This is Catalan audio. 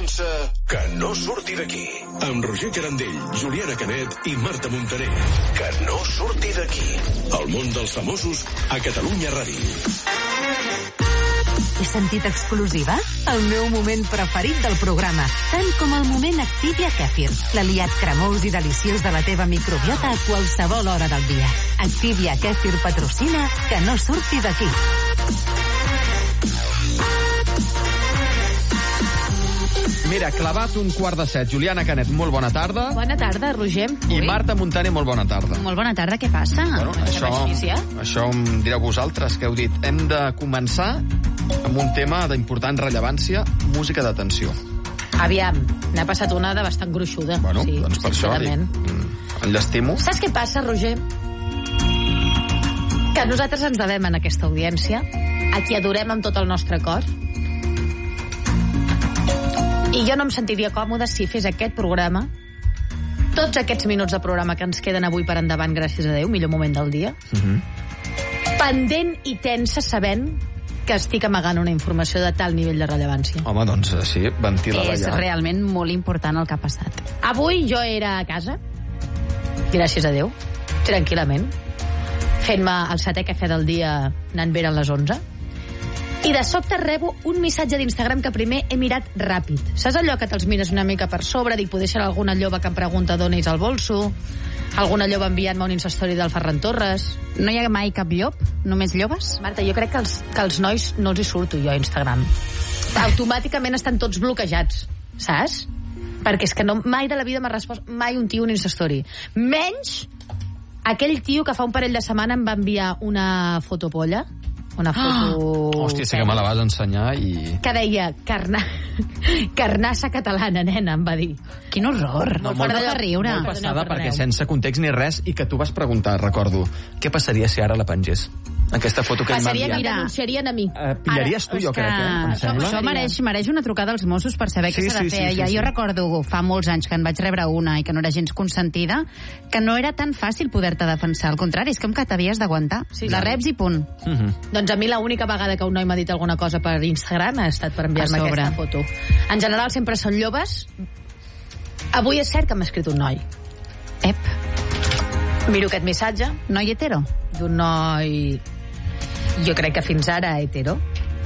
comença Que no surti d'aquí, amb Roger Carandell, Juliana Canet i Marta Montaner. Que no surti d'aquí. El món dels famosos a Catalunya Ràdio. He sentit exclusiva? El meu moment preferit del programa, tant com el moment Activia Kefir, l'aliat cremós i deliciós de la teva microbiota a qualsevol hora del dia. Activia Kefir patrocina Que no surti d'aquí. Mira, clavat 6:15. Juliana Canet, molt bona tarda. Bona tarda, Roger. I Marta Montaner, molt bona tarda. Molt bona tarda, què passa? Bueno, això em direu vosaltres, que heu dit. Hem de començar amb un tema d'important rellevància, música d'atenció. Aviam, n'ha passat una de bastant gruixuda. Bueno, sí, doncs per això enllestimo. Saps què passa, Roger? Que nosaltres ens devem en aquesta audiència, a qui adorem amb tot el nostre cor. I jo no em sentiria còmode si fes aquest programa, tots aquests minuts de programa que ens queden avui per endavant, gràcies a Déu, millor moment del dia, pendent i tensa sabent que estic amagant una informació de tal nivell de rellevància. Home, doncs sí, ventila-la ja. És realment molt important el que ha passat. Avui jo era a casa, gràcies a Déu, tranquil·lament, fent-me el 7è cafè del dia, anant bé a les 11, i de sobte rebo un missatge d'Instagram que primer he mirat ràpid. Saps allò que te'ls mires una mica per sobre, dic, poder ser alguna lloba que em pregunta d'on és el bolso, alguna lloba enviant-me un Instastory del Ferran Torres. No hi ha mai cap llop? Només llobes? Marta, jo crec que els nois no els hi surto jo a Instagram. Automàticament estan tots bloquejats, saps? Perquè és que no, mai de la vida m'ha respost mai un tio un Instastory. menys aquell tio que fa un parell de setmanes em va enviar una fotopolla, una foto... Hòstia, sí que me la vas ensenyar i... Que deia, carnassa catalana, nena, em va dir. Quin horror. No, molt de riure. Molt passada, perquè sense context ni res, i que tu vas preguntar, recordo, què passaria si ara la pengés? Aquesta foto que ell m'ha enviat. Denunciarien a mi. Pillaries tu, jo crec, em sembla. Això mereix una trucada als Mossos per saber què s'ha de fer. Jo recordo fa molts anys que en vaig rebre una i que no era gens consentida, que no era tan fàcil poder-te defensar. Al contrari, és com que t'havies d'aguantar. La reps i punt. Doncs a mi l'única vegada que un noi m'ha dit alguna cosa per Instagram ha estat per enviar-me aquesta foto. En general sempre són llobes. Avui és cert que m'ha escrit un noi. Miro aquest missatge. Noi hetero? D'un noi... Jo crec que fins ara hetero.